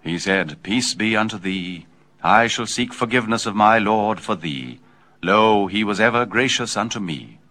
He said, Peace be unto thee. I shall seek forgiveness of my Lord for thee. Lo, he was ever gracious unto me.